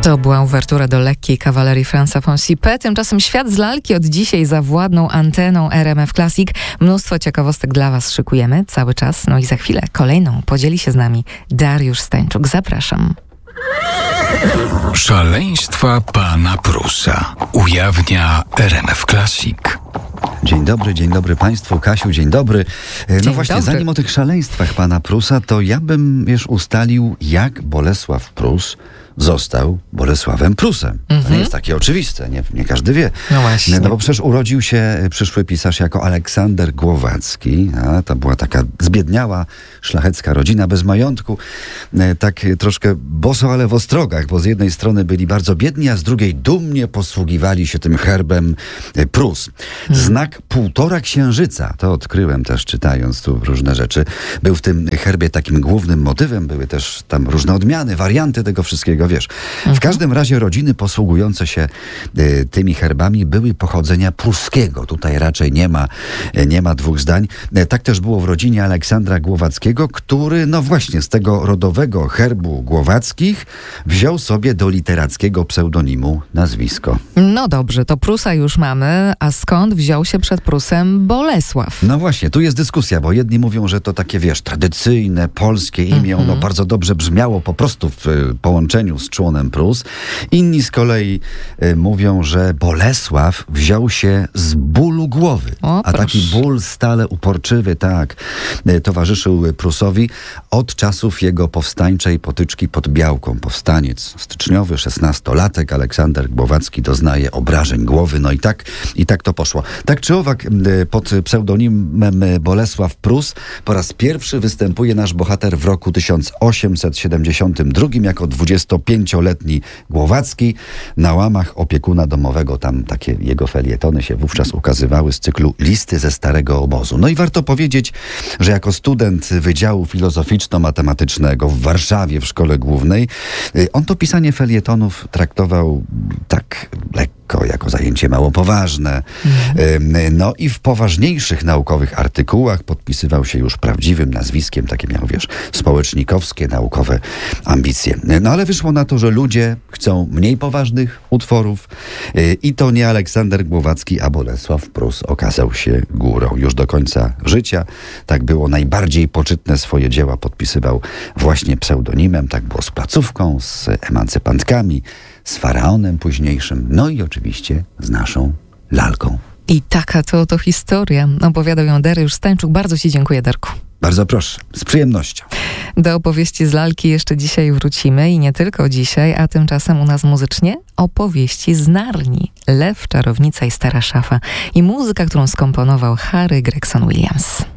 To była uwertura do lekkiej kawalerii Franza Fonsipe. Tymczasem świat z lalki od dzisiaj zawładnął anteną RMF Classic. Mnóstwo ciekawostek dla Was szykujemy cały czas. No i za chwilę kolejną podzieli się z nami Dariusz Stańczuk. Zapraszam. Szaleństwa pana Prusa ujawnia RMF Classic. Dzień dobry Państwu. Kasiu, dzień dobry. No właśnie, dobry. zanim o tych szaleństwach pana Prusa, to ja bym ustalił, jak Bolesław Prus został Bolesławem Prusem. To nie jest takie oczywiste, nie każdy wie. No właśnie. No bo przecież urodził się przyszły pisarz jako Aleksander Głowacki. A to była taka zbiedniała, szlachecka rodzina bez majątku. Tak troszkę boso, ale w ostrogach, bo z jednej strony byli bardzo biedni, a z drugiej dumnie posługiwali się tym herbem Prus. Znak 1,5 księżyca, to odkryłem też czytając tu różne rzeczy, był w tym herbie takim głównym motywem. Były też tam różne odmiany, warianty tego wszystkiego, wiesz. W każdym razie rodziny posługujące się tymi herbami były pochodzenia pruskiego. Tutaj raczej nie ma dwóch zdań. Tak też było w rodzinie Aleksandra Głowackiego, który no właśnie z tego rodowego herbu Głowackich wziął sobie do literackiego pseudonimu nazwisko. No dobrze, to Prusa już mamy, a skąd wziął się przed Prusem Bolesław? No właśnie, tu jest dyskusja, bo jedni mówią, że to takie, wiesz, tradycyjne, polskie imię, ono bardzo dobrze brzmiało po prostu w połączeniu z członem Prus. Inni z kolei mówią, że Bolesław wziął się z bólu głowy. A taki ból stale uporczywy, tak, towarzyszył Prusowi od czasów jego powstańczej potyczki pod Białką. Powstaniec styczniowy, 16-latek, Aleksander Głowacki doznaje obrażeń głowy. No i tak to poszło. Tak czy owak, pod pseudonimem Bolesław Prus po raz pierwszy występuje nasz bohater w roku 1872 jako 25-letni Głowacki na łamach opiekuna domowego. Tam takie jego felietony się wówczas ukazywały z cyklu Listy ze Starego Obozu. No i warto powiedzieć, że jako student Wydziału Filozoficzno-Matematycznego w Warszawie w Szkole Głównej, on to pisanie felietonów traktował tak lekko, jako zajęcie mało poważne. No i w poważniejszych naukowych artykułach podpisywał się już prawdziwym nazwiskiem, takie miał, wiesz, społecznikowskie, naukowe ambicje. No ale wyszło na to, że ludzie chcą mniej poważnych utworów i to nie Aleksander Głowacki, a Bolesław Prus okazał się górą. Już do końca życia tak było. Najbardziej poczytne swoje dzieła podpisywał właśnie pseudonimem. Tak było z Placówką, z Emancypantkami, z Faraonem późniejszym, no i oczywiście z naszą lalką. I taka to historia. Opowiadał ją Dariusz Stańczuk. Bardzo Ci dziękuję, Darku. Bardzo proszę, z przyjemnością. Do opowieści z lalki jeszcze dzisiaj wrócimy i nie tylko dzisiaj, a tymczasem u nas muzycznie opowieści z Narni. Lew, czarownica i stara szafa. I muzyka, którą skomponował Harry Gregson Williams.